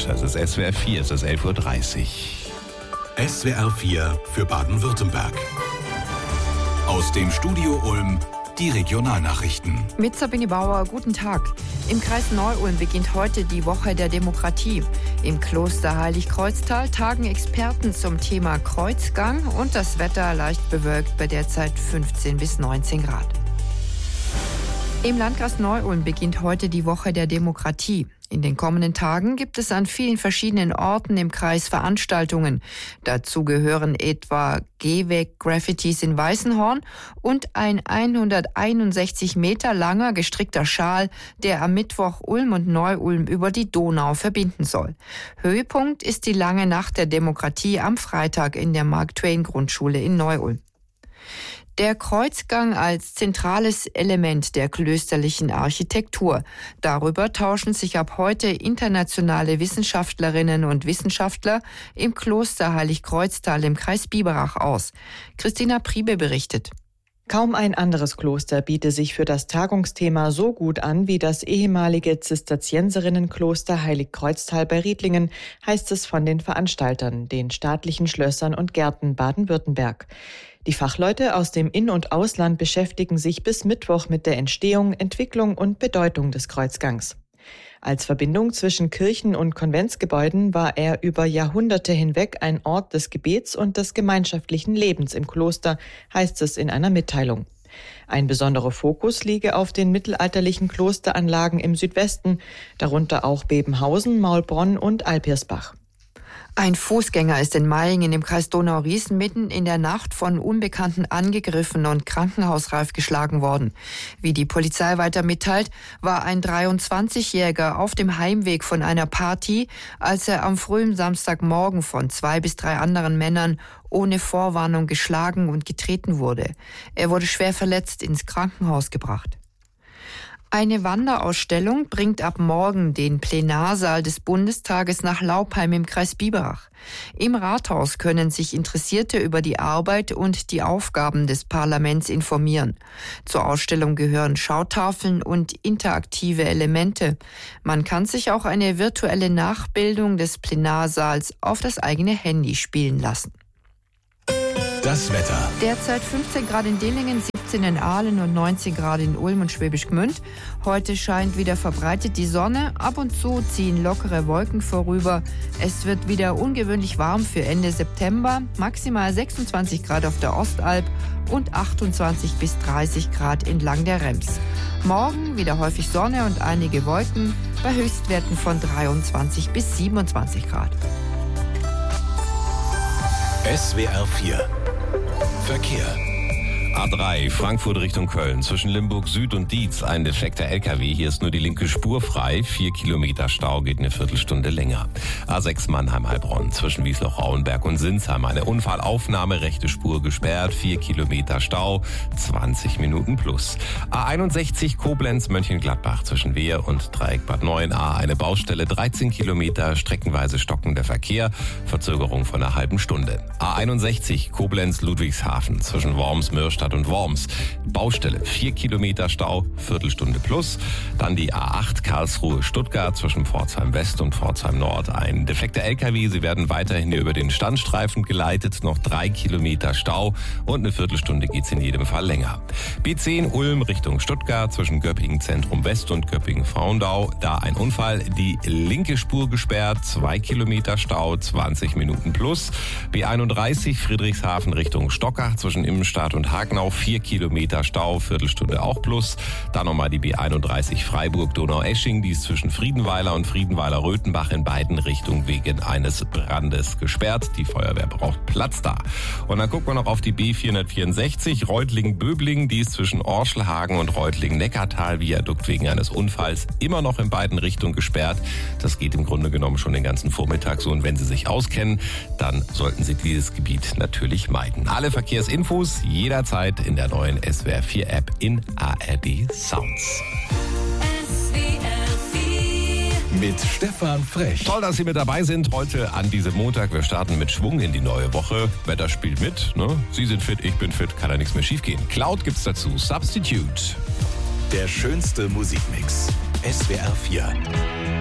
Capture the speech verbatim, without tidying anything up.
Mensch. Das ist S W R vier, es ist elf Uhr dreißig. S W R vier für Baden-Württemberg. Aus dem Studio Ulm die Regionalnachrichten. Mit Sabine Bauer, guten Tag. Im Kreis Neu-Ulm beginnt heute die Woche der Demokratie. Im Kloster Heiligkreuztal tagen Experten zum Thema Kreuzgang und das Wetter leicht bewölkt bei derzeit fünfzehn bis neunzehn Grad. Im Landkreis Neu-Ulm beginnt heute die Woche der Demokratie. In den kommenden Tagen gibt es an vielen verschiedenen Orten im Kreis Veranstaltungen. Dazu gehören etwa Gehweg-Graffitis in Weißenhorn und ein hunderteinundsechzig Meter langer gestrickter Schal, der am Mittwoch Ulm und Neu-Ulm über die Donau verbinden soll. Höhepunkt ist die lange Nacht der Demokratie am Freitag in der Mark-Twain-Grundschule in Neu-Ulm. Der Kreuzgang als zentrales Element der klösterlichen Architektur. Darüber tauschen sich ab heute internationale Wissenschaftlerinnen und Wissenschaftler im Kloster Heiligkreuztal im Kreis Biberach aus. Christina Priebe berichtet. Kaum ein anderes Kloster biete sich für das Tagungsthema so gut an wie das ehemalige Zisterzienserinnenkloster Heiligkreuztal bei Riedlingen, heißt es von den Veranstaltern, den staatlichen Schlössern und Gärten Baden-Württemberg. Die Fachleute aus dem In- und Ausland beschäftigen sich bis Mittwoch mit der Entstehung, Entwicklung und Bedeutung des Kreuzgangs. Als Verbindung zwischen Kirchen- und Konventsgebäuden war er über Jahrhunderte hinweg ein Ort des Gebets und des gemeinschaftlichen Lebens im Kloster, heißt es in einer Mitteilung. Ein besonderer Fokus liege auf den mittelalterlichen Klosteranlagen im Südwesten, darunter auch Bebenhausen, Maulbronn und Alpirsbach. Ein Fußgänger ist in Meiringen im Kreis Donau-Riesen mitten in der Nacht von Unbekannten angegriffen und krankenhausreif geschlagen worden. Wie die Polizei weiter mitteilt, war ein dreiundzwanzigjähriger auf dem Heimweg von einer Party, als er am frühen Samstagmorgen von zwei bis drei anderen Männern ohne Vorwarnung geschlagen und getreten wurde. Er wurde schwer verletzt ins Krankenhaus gebracht. Eine Wanderausstellung bringt ab morgen den Plenarsaal des Bundestages nach Laupheim im Kreis Biberach. Im Rathaus können sich Interessierte über die Arbeit und die Aufgaben des Parlaments informieren. Zur Ausstellung gehören Schautafeln und interaktive Elemente. Man kann sich auch eine virtuelle Nachbildung des Plenarsaals auf das eigene Handy spielen lassen. Das Wetter. Derzeit fünfzehn Grad in Dillingen, siebzehn in Aalen und neunzehn Grad in Ulm und Schwäbisch Gmünd. Heute scheint wieder verbreitet die Sonne. Ab und zu ziehen lockere Wolken vorüber. Es wird wieder ungewöhnlich warm für Ende September. Maximal sechsundzwanzig Grad auf der Ostalb und achtundzwanzig bis dreißig Grad entlang der Rems. Morgen wieder häufig Sonne und einige Wolken bei Höchstwerten von dreiundzwanzig bis siebenundzwanzig Grad. S W R vier Verkehr. A drei, Frankfurt Richtung Köln, zwischen Limburg Süd und Dietz, ein defekter L K W. Hier ist nur die linke Spur frei. Vier Kilometer Stau, geht eine Viertelstunde länger. A sechs Mannheim-Heilbronn, zwischen Wiesloch-Rauenberg und Sinsheim. Eine Unfallaufnahme, rechte Spur gesperrt. Vier Kilometer Stau, zwanzig Minuten plus. A einundsechzig Koblenz-Mönchengladbach, zwischen Wehr und Dreieck Bad Neuenahr. Eine Baustelle, dreizehn Kilometer, streckenweise stockender Verkehr. Verzögerung von einer halben Stunde. A einundsechzig Koblenz-Ludwigshafen, zwischen Worms, Mürstadt und Worms. Baustelle, vier Kilometer Stau, Viertelstunde plus. Dann die A acht Karlsruhe-Stuttgart zwischen Pforzheim West und Pforzheim Nord. Ein defekter L K W, sie werden weiterhin hier über den Standstreifen geleitet. Noch drei Kilometer Stau und eine Viertelstunde geht's in jedem Fall länger. B zehn Ulm Richtung Stuttgart zwischen Göppingen Zentrum West und Göppingen Frauendau. Da ein Unfall, die linke Spur gesperrt, zwei Kilometer Stau, zwanzig Minuten plus. B einunddreißig Friedrichshafen Richtung Stockach zwischen Immenstadt und Hagenau, vier Kilometer Stau, Viertelstunde auch plus. Dann nochmal die B einunddreißig Freiburg-Donauesching, die ist zwischen Friedenweiler und Friedenweiler-Röthenbach in beiden Richtungen wegen eines Brandes gesperrt. Die Feuerwehr braucht Platz da. Und dann gucken wir noch auf die B vierhundertvierundsechzig Reutlingen-Böblingen, die ist zwischen Orschelhagen und Reutlingen-Neckartal-Viadukt wegen eines Unfalls immer noch in beiden Richtungen gesperrt. Das geht im Grunde genommen schon den ganzen Vormittag so. Und wenn Sie sich auskennen, dann sollten Sie dieses Gebiet natürlich meiden. Alle Verkehrsinfos jederzeit in der neuen S W R vier App in A R D Sounds. S W R vier mit Stefan Frech. Toll, dass Sie mit dabei sind heute an diesem Montag. Wir starten mit Schwung in die neue Woche. Wetter spielt mit, ne? Sie sind fit, ich bin fit, kann da nichts mehr schief gehen. Cloud gibt's dazu, Substitute. Der schönste Musikmix. S W R vier.